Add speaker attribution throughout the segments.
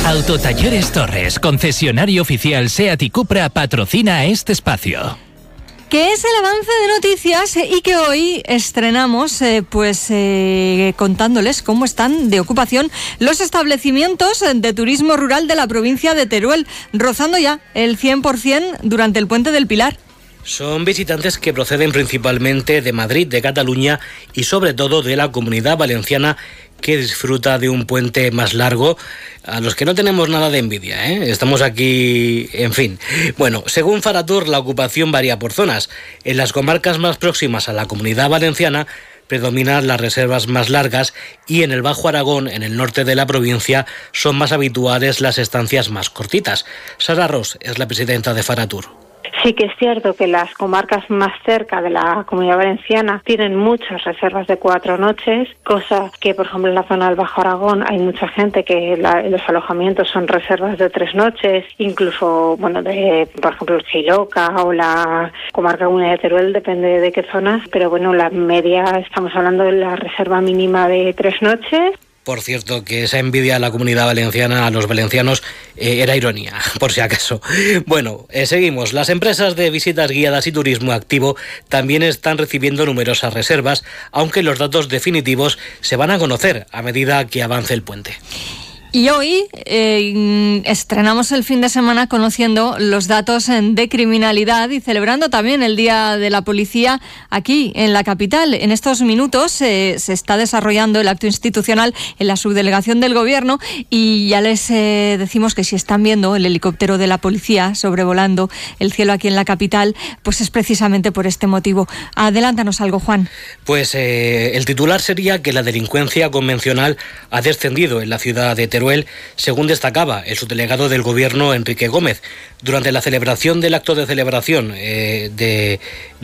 Speaker 1: Autotalleres Torres, concesionario oficial SEAT y Cupra, patrocina este espacio.
Speaker 2: Que es el avance de noticias y que hoy estrenamos contándoles cómo están de ocupación los establecimientos de turismo rural de la provincia de Teruel, rozando ya el 100% durante el Puente del Pilar.
Speaker 3: Son visitantes que proceden principalmente de Madrid, de Cataluña y sobre todo de la Comunidad Valenciana, que disfruta de un puente más largo, a los que no tenemos nada de envidia, ¿eh? Estamos aquí, en fin. Bueno, según Faratur, la ocupación varía por zonas. En las comarcas más próximas a la Comunidad Valenciana predominan las reservas más largas y en el Bajo Aragón, en el norte de la provincia, son más habituales las estancias más cortitas. Sara Ros es la presidenta de Faratur.
Speaker 4: Sí que es cierto que las comarcas más cerca de la Comunidad Valenciana tienen muchas reservas de 4 noches, cosa que, por ejemplo, en la zona del Bajo Aragón hay mucha gente que los alojamientos son reservas de 3 noches, incluso, por ejemplo, el Cheiloca o la comarca Comunidad de Teruel, depende de qué zonas, pero la media, estamos hablando de la reserva mínima de 3 noches.
Speaker 3: Por cierto, que esa envidia a la Comunidad Valenciana, a los valencianos, era ironía, por si acaso. Bueno, seguimos. Las empresas de visitas guiadas y turismo activo también están recibiendo numerosas reservas, aunque los datos definitivos se van a conocer a medida que avance el puente.
Speaker 2: Y hoy estrenamos el fin de semana conociendo los datos de criminalidad y celebrando también el Día de la Policía aquí en la capital. En estos minutos se está desarrollando el acto institucional en la subdelegación del Gobierno y ya les decimos que si están viendo el helicóptero de la policía sobrevolando el cielo aquí en la capital, pues es precisamente por este motivo. Adelántanos algo, Juan.
Speaker 3: Pues el titular sería que la delincuencia convencional ha descendido en la ciudad de Teruel, según destacaba el subdelegado del Gobierno, Enrique Gómez. Durante la celebración del acto de celebración de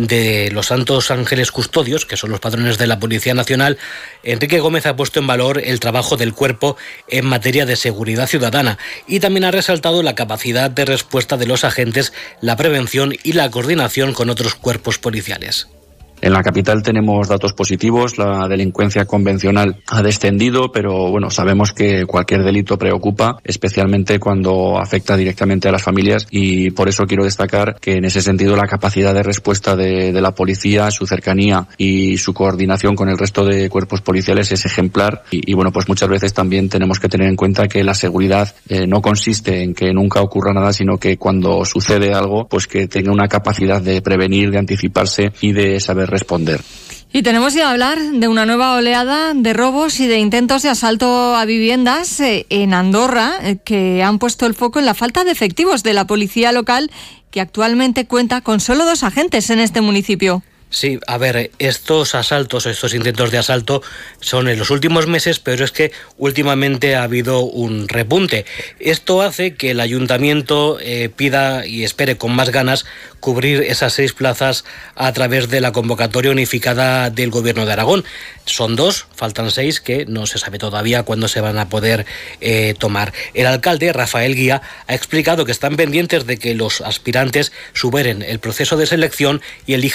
Speaker 3: los Santos Ángeles Custodios, que son los patrones de la Policía Nacional, Enrique Gómez ha puesto en valor el trabajo del cuerpo en materia de seguridad ciudadana y también ha resaltado la capacidad de respuesta de los agentes, la prevención y la coordinación con otros cuerpos policiales.
Speaker 5: En la capital tenemos datos positivos, la delincuencia convencional ha descendido, pero sabemos que cualquier delito preocupa, especialmente cuando afecta directamente a las familias, y por eso quiero destacar que en ese sentido la capacidad de respuesta de la policía, su cercanía y su coordinación con el resto de cuerpos policiales es ejemplar y pues muchas veces también tenemos que tener en cuenta que la seguridad no consiste en que nunca ocurra nada, sino que cuando sucede algo, pues que tenga una capacidad de prevenir, de anticiparse y de saber responder.
Speaker 2: Y tenemos que hablar de una nueva oleada de robos y de intentos de asalto a viviendas en Andorra, que han puesto el foco en la falta de efectivos de la policía local, que actualmente cuenta con solo 2 agentes en este municipio.
Speaker 3: Sí, a ver, estos intentos de asalto son en los últimos meses, pero es que últimamente ha habido un repunte. Esto hace que el ayuntamiento pida y espere con más ganas cubrir esas 6 plazas a través de la convocatoria unificada del Gobierno de Aragón. Son 2, faltan 6 que no se sabe todavía cuándo se van a poder tomar. El alcalde, Rafael Guía, ha explicado que están pendientes de que los aspirantes superen el proceso de selección y elijan